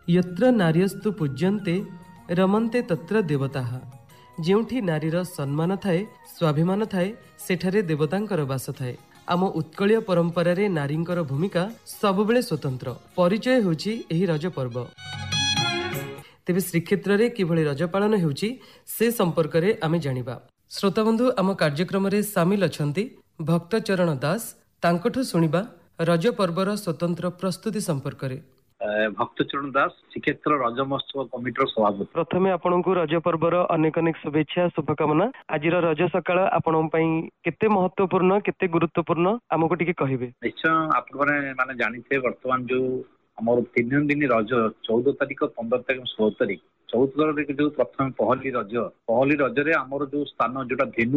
यत्र नार्यस्तु पूज्यन्ते रमन्ते तत्र देवताः। ଯେଉଁଠି ନାରୀର ସମ୍ମାନ ଥାଏ, ସ୍ୱାଭିମାନ ଥାଏ, ସେଠାରେ ଦେବତାଙ୍କର ବାସ ଥାଏ। ଆମ ଉତ୍କଳୀୟ ପରମ୍ପରାରେ ନାରୀଙ୍କର ଭୂମିକା ସବୁବେଳେ ସ୍ୱତନ୍ତ୍ର। ପରିଚୟ ହେଉଛି ଏହି ରଜ ପର୍ବ। ତେବେ ଶ୍ରୀକ୍ଷେତ୍ରରେ କିଭଳି ରଜ ପାଳନ ହେଉଛି ସେ ସମ୍ପର୍କରେ ଆମେ ଜାଣିବା। ଶ୍ରୋତାବନ୍ଧୁ, ଆମ କାର୍ଯ୍ୟକ୍ରମରେ ସାମିଲ ଅଛନ୍ତି ଭକ୍ତଚରଣ ଦାସ। ତାଙ୍କଠୁ ଶୁଣିବା ରଜ ପର୍ବର ସ୍ୱତନ୍ତ୍ର ପ୍ରସ୍ତୁତି ସମ୍ପର୍କରେ। ଭକ୍ତଚରଣ ଦାସ, ଶ୍ରୀକ୍ଷେତ୍ର ରଜ ମହୋତ୍ସବ କମିଟିର ସଭାପତି। ପ୍ରଥମେ ଆପଣଙ୍କୁ ରଜ ପର୍ବର ଅନେକ ଅନେକ ଶୁଭେଚ୍ଛା, ଶୁଭକାମନା। ଆଜିର ରଜ ସକାଳ ଆପଣଙ୍କ ପାଇଁ କେତେ ମହତ୍ୱପୂର୍ଣ୍ଣ, କେତେ ଗୁରୁତ୍ୱପୂର୍ଣ୍ଣ ଆମକୁ ଟିକେ କହିବେ? ନିଶ୍ଚୟ, ଆପଣମାନେ ଜାଣିଥିବେ ବର୍ତ୍ତମାନ ଯୋଉ ଆମର 3 ଦିନ ରଜ, 14 ତାରିଖ, 15 ତାରିଖ, 16 ତାରିଖ। 14 ତାରିଖ ଯୋଉ ପ୍ରଥମେ ପହଲି ରଜରେ ଆମର ଯୋଉ ସ୍ଥାନ ଯୋଉଟା ଧେନୁ